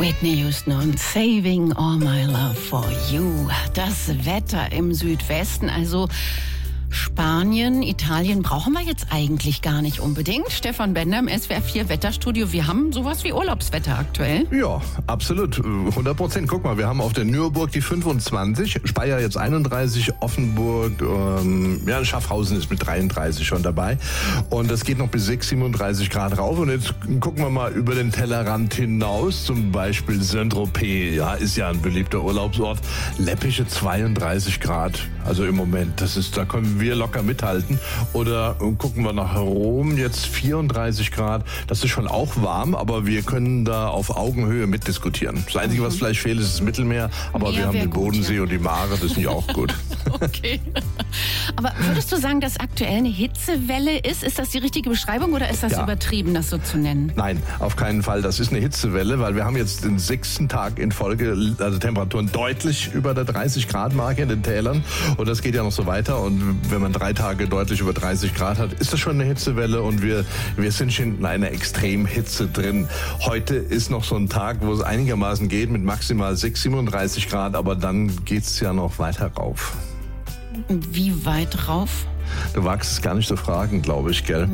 Whitney Houston und Saving All My Love for You. Das Wetter im Südwesten, also Spanien, Italien brauchen wir jetzt eigentlich gar nicht unbedingt. Stefan Bender im SWR 4 Wetterstudio. Wir haben sowas wie Urlaubswetter aktuell. Ja, absolut. 100%. Guck mal, wir haben auf der Nürburg die 25, Speyer jetzt 31, Offenburg, Schaffhausen ist mit 33 schon dabei. Und das geht noch bis 37 Grad rauf. Und jetzt gucken wir mal über den Tellerrand hinaus. Zum Beispiel Saint-Tropez, ja, ist ja ein beliebter Urlaubsort. Läppische 32 Grad. Also im Moment, da können wir locker mithalten. Oder gucken wir nach Rom, jetzt 34 Grad. Das ist schon auch warm, aber wir können da auf Augenhöhe mitdiskutieren. Das Einzige, was vielleicht fehlt, ist das Mittelmeer. Aber wir haben den Bodensee und die Mare, das sind ja auch gut. Okay. Aber würdest du sagen, dass aktuell eine Hitzewelle ist? Ist das die richtige Beschreibung oder ist das übertrieben, das so zu nennen? Nein, auf keinen Fall. Das ist eine Hitzewelle, weil wir haben jetzt den 6. Tag in Folge, also Temperaturen deutlich über der 30-Grad-Marke in den Tälern. Und das geht ja noch so weiter. Und wenn man 3 Tage deutlich über 30 Grad hat, ist das schon eine Hitzewelle. Und wir sind schon in einer Extremhitze drin. Heute ist noch so ein Tag, wo es einigermaßen geht mit maximal 37 Grad. Aber dann geht's ja noch weiter rauf. Wie weit rauf? Du wagst es gar nicht zu fragen, glaube ich, gell?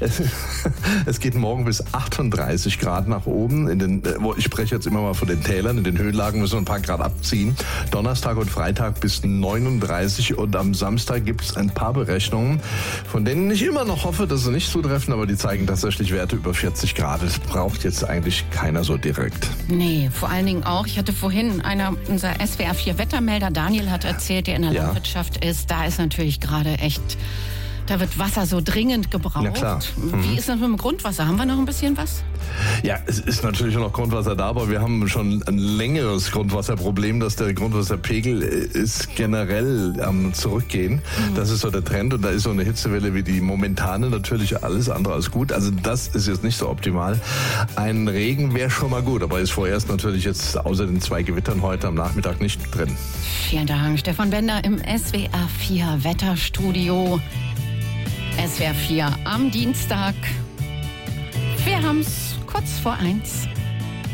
Es geht morgen bis 38 Grad nach oben. Ich spreche jetzt immer mal von den Tälern. In den Höhenlagen müssen wir ein paar Grad abziehen. Donnerstag und Freitag bis 39 und am Samstag gibt es ein paar Berechnungen, von denen ich immer noch hoffe, dass sie nicht zutreffen, aber die zeigen tatsächlich Werte über 40 Grad. Das braucht jetzt eigentlich keiner so direkt. Nee, vor allen Dingen auch. Ich hatte vorhin unser SWR 4 Wettermelder, Daniel, hat erzählt, der in der Landwirtschaft ist. Da ist natürlich gerade echt... Da wird Wasser so dringend gebraucht. Ja, klar. Wie ist das mit dem Grundwasser? Haben wir noch ein bisschen was? Ja, es ist natürlich noch Grundwasser da, aber wir haben schon ein längeres Grundwasserproblem, dass der Grundwasserpegel ist generell am Zurückgehen. Das ist so der Trend und da ist so eine Hitzewelle wie die momentane natürlich alles andere als gut. Also das ist jetzt nicht so optimal. Ein Regen wäre schon mal gut, aber ist vorerst natürlich jetzt außer den 2 Gewittern heute am Nachmittag nicht drin. Vielen Dank, Stefan Bender im SWR 4 Wetterstudio. SWR 4 am Dienstag. Wir haben's kurz vor 1.